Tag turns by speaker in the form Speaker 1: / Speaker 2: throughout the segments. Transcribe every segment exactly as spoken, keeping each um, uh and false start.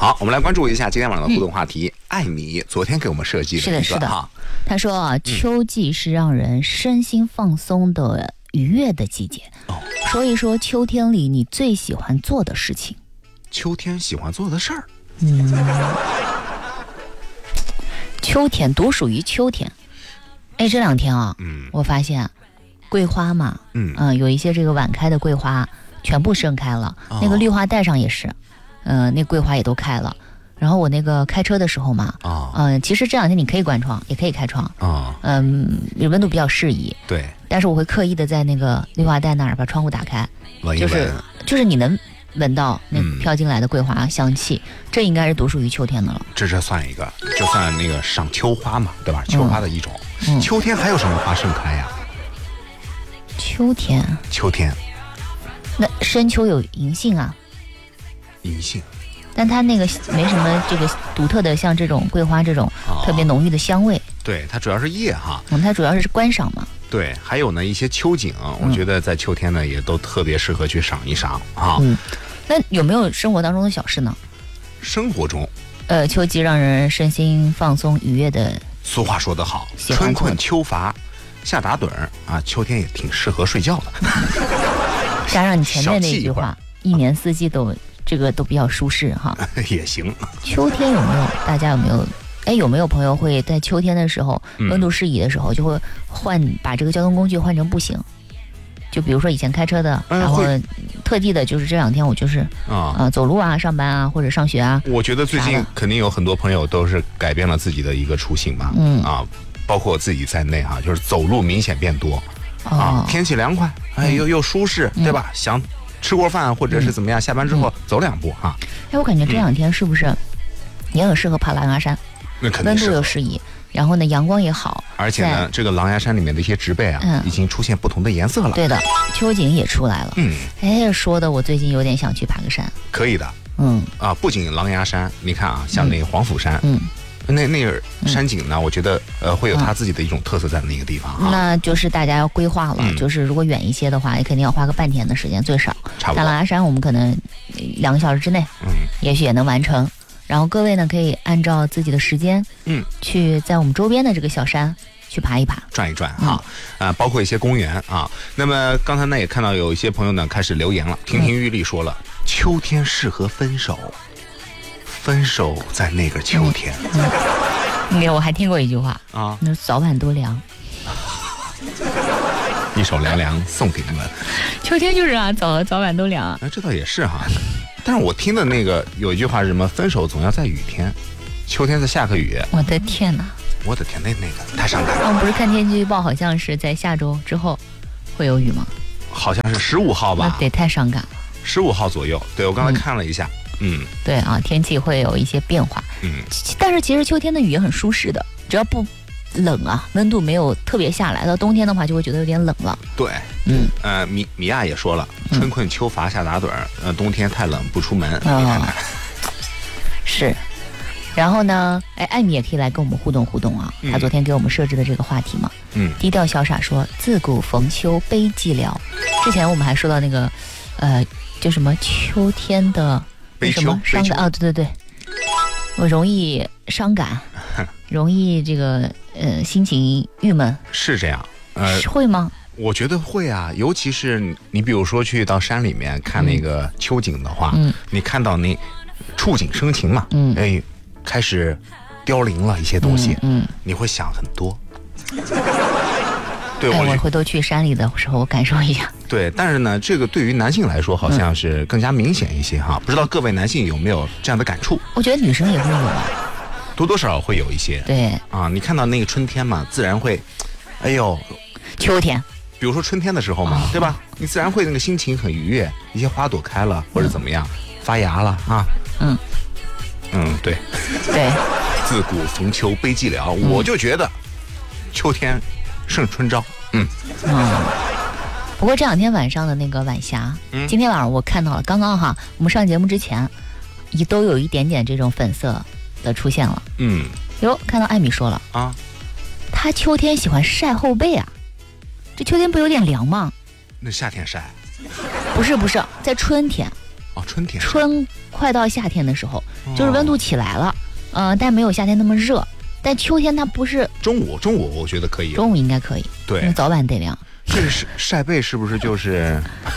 Speaker 1: 好，我们来关注一下今天晚上的互动话题。嗯、艾米昨天给我们设计的
Speaker 2: 是的，是的
Speaker 1: 哈，
Speaker 2: 他说啊，秋季是让人身心放松的愉悦的季节。哦，说一说秋天里你最喜欢做的事情。
Speaker 1: 秋天喜欢做的事儿，
Speaker 2: 嗯，秋天独属于秋天。哎，这两天啊，嗯，我发现桂花嘛，嗯、呃，有一些这个晚开的桂花全部盛开了，哦、那个绿化带上也是，呃，那桂花也都开了。然后我那个开车的时候嘛，啊，嗯、呃，其实这两天你可以关窗，也可以开窗，啊，嗯，温度比较适宜，
Speaker 1: 对。
Speaker 2: 但是我会刻意的在那个绿化带那儿把窗户打开，
Speaker 1: 闻一闻，
Speaker 2: 就是就是你能闻到那飘进来的桂花香气，嗯、这应该是独属于秋天的了。
Speaker 1: 这这算一个，就算那个赏秋花嘛，对吧？秋花的一种。嗯、秋天还有什么花盛开呀？
Speaker 2: 秋天，
Speaker 1: 秋天，
Speaker 2: 那深秋有银杏啊，
Speaker 1: 银杏。
Speaker 2: 但它那个没什么这个独特的，像这种桂花这种特别浓郁的香味。哦、
Speaker 1: 对，它主要是叶哈。
Speaker 2: 嗯，它主要是观赏嘛。
Speaker 1: 对，还有呢一些秋景，我觉得在秋天呢也都特别适合去赏一赏啊。
Speaker 2: 嗯，那有没有生活当中的小事呢？
Speaker 1: 生活中，
Speaker 2: 呃，秋季让人身心放松愉悦的。
Speaker 1: 俗话说得好，春困秋乏夏打盹儿啊，秋天也挺适合睡觉的。
Speaker 2: 加上你前面那句话，一年四季都。这个都比较舒适哈，
Speaker 1: 也行。
Speaker 2: 秋天有没有？大家有没有？哎，有没有朋友会在秋天的时候，温度适宜的时候，就会换把这个交通工具换成步行？就比如说以前开车的，
Speaker 1: 嗯、
Speaker 2: 然后特地的，就是这两天我就是啊、呃、走路啊、上班啊或者上学啊。
Speaker 1: 我觉得最近肯定有很多朋友都是改变了自己的一个出行嘛，嗯啊，包括我自己在内哈、啊，就是走路明显变多、哦、啊，天气凉快，哎又又舒适，嗯、对吧？想。吃过饭或者是怎么样，嗯、下班之后走两步哈。
Speaker 2: 哎，我感觉这两天是不是也很适合爬狼牙山？
Speaker 1: 那肯定
Speaker 2: 温度又适宜，然后呢阳光也好，
Speaker 1: 而且呢这个狼牙山里面的一些植被啊，嗯、已经出现不同的颜色了。
Speaker 2: 对的，秋景也出来了。嗯，哎，说的我最近有点想去爬个山。
Speaker 1: 可以的。嗯啊，不仅狼牙山，你看啊，像那个黄甫山，嗯。那那个山景呢？嗯、我觉得呃会有它自己的一种特色在那个地方、啊
Speaker 2: 嗯、那就是大家要规划了，嗯、就是如果远一些的话，也肯定要花个半天的时间最少。
Speaker 1: 差不多。
Speaker 2: 大狼牙山我们可能两个小时之内，嗯，也许也能完成。然后各位呢可以按照自己的时间，嗯，去在我们周边的这个小山去爬一爬、
Speaker 1: 转一转哈，啊、嗯呃，包括一些公园啊。那么刚才呢也看到有一些朋友呢开始留言了，亭亭玉立说了，嗯、秋天适合分手。分手在那个秋天。
Speaker 2: 嗯嗯、我还听过一句话啊，那早晚都凉。
Speaker 1: 一首凉凉送给你们。
Speaker 2: 秋天就是啊，早早晚都凉啊。
Speaker 1: 哎，这倒也是哈。但是我听的那个有一句话是什么？分手总要在雨天，秋天再下个雨。
Speaker 2: 我的天哪！
Speaker 1: 我的天，那那个太伤感了。
Speaker 2: 我们不是看天气预报，好像是在下周之后会有雨吗？
Speaker 1: 好像是十五号吧。
Speaker 2: 那得太伤感了。
Speaker 1: 十五号左右，对我刚才看了一下。嗯嗯，
Speaker 2: 对啊，天气会有一些变化。嗯，但是其实秋天的雨也很舒适的，只要不冷啊，温度没有特别下来，到冬天的话就会觉得有点冷了。
Speaker 1: 对，嗯，呃，米米娅也说了，春困秋乏夏打盹儿，呃，冬天太冷不出门。嗯、你看看，
Speaker 2: 是。然后呢，哎，艾米也可以来跟我们互动互动啊。嗯、他昨天给我们设置的这个话题嘛，嗯，低调潇洒说，自古逢秋悲寂寥。之前我们还说到那个，呃，就什么秋天的。为什么伤感？哦，对对对，我容易伤感，容易这个呃心情郁闷，
Speaker 1: 是这样，呃，
Speaker 2: 会吗？
Speaker 1: 我觉得会啊，尤其是你比如说去到山里面看那个秋景的话，嗯，你看到那触景生情嘛，嗯，哎，开始凋零了一些东西，嗯，嗯你会想很多。对，
Speaker 2: 哎，我回头去山里的时候，我感受一下。
Speaker 1: 对，但是呢，这个对于男性来说好像是更加明显一些哈。嗯、不知道各位男性有没有这样的感触？
Speaker 2: 我觉得女生也会有啊，
Speaker 1: 多多少少会有一些。
Speaker 2: 对
Speaker 1: 啊，你看到那个春天嘛，自然会，哎呦，
Speaker 2: 秋天，
Speaker 1: 比如说春天的时候嘛，哦、对吧？你自然会那个心情很愉悦，一些花朵开了或者怎么样，嗯、发芽了啊。嗯嗯，对
Speaker 2: 对，
Speaker 1: 自古逢秋悲寂寥，嗯、我就觉得秋天胜春朝。嗯嗯，
Speaker 2: 不过这两天晚上的那个晚霞，嗯、今天晚上我看到了，刚刚哈，我们上节目之前，也都有一点点这种粉色的出现了。嗯，哟，看到艾米说了啊，她秋天喜欢晒后背啊，这秋天不有点凉吗？
Speaker 1: 那夏天晒？
Speaker 2: 不是不是，在春天。
Speaker 1: 哦，春天。
Speaker 2: 春快到夏天的时候，就是温度起来了，嗯、呃，但没有夏天那么热。但秋天它不是
Speaker 1: 中午，中午我觉得可以，
Speaker 2: 中午应该可以，
Speaker 1: 对，
Speaker 2: 因为早晚得凉。
Speaker 1: 这是晒背是不是就是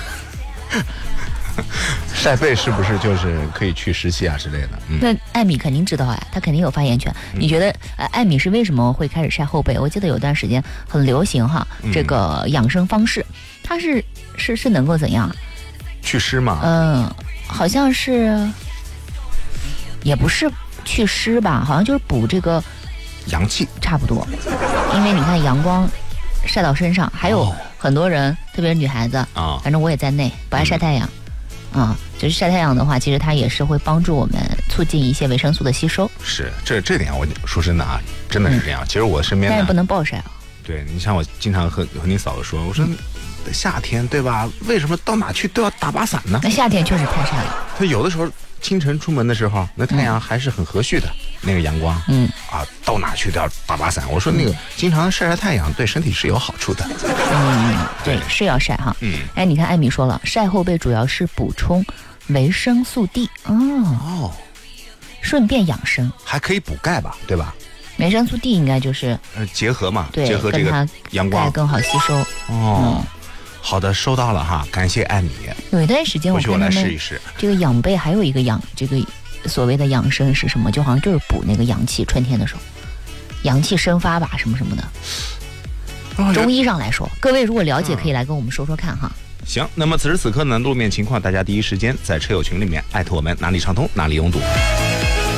Speaker 1: 晒背是不是就是可以去湿气啊之类的？
Speaker 2: 嗯、那艾米肯定知道呀，他肯定有发言权。嗯、你觉得呃，艾米是为什么会开始晒后背？我记得有段时间很流行哈，嗯、这个养生方式，它是是是能够怎样？
Speaker 1: 祛湿吗？
Speaker 2: 嗯，好像是，也不是祛湿吧，好像就是补这个
Speaker 1: 阳气，
Speaker 2: 差不多。因为你看阳光晒到身上，还有很多人，哦、特别是女孩子啊，反正我也在内，不爱晒太阳。嗯、啊，就是晒太阳的话，其实它也是会帮助我们促进一些维生素的吸收。
Speaker 1: 是，这这点我说真的啊，真的是这样。嗯、其实我身边，
Speaker 2: 但是不能暴晒啊。
Speaker 1: 对，你像我经常和和你嫂子说，我说、嗯、夏天对吧？为什么到哪去都要打把伞呢？
Speaker 2: 那夏天确实太晒了。
Speaker 1: 他有的时候清晨出门的时候，那太阳还是很和煦的，嗯、那个阳光，嗯啊，到哪去都要打把伞。我说那个、嗯、经常晒晒太阳对身体是有好处的。
Speaker 2: 嗯，对，是要晒哈。嗯，哎，你看艾米说了，晒后背主要是补充维生素 D 哦，哦，顺便养生，
Speaker 1: 还可以补钙吧，对吧？
Speaker 2: 维生素 D 应该就是
Speaker 1: 呃结合嘛，
Speaker 2: 对，
Speaker 1: 结合这个阳光
Speaker 2: 更好吸收。
Speaker 1: 哦，嗯、好的，收到了哈，感谢艾米。
Speaker 2: 有一段时间我
Speaker 1: 回去我来试一试。这
Speaker 2: 个养背还有一个养这个所谓的养生是什么？就好像就是补那个阳气，春天的时候阳气生发吧，什么什么的。哦、中医上来说，各位如果了解可以来跟我们说说看哈。
Speaker 1: 行，那么此时此刻呢，路面情况大家第一时间在车友群里面艾特我们，哪里畅通哪里拥堵。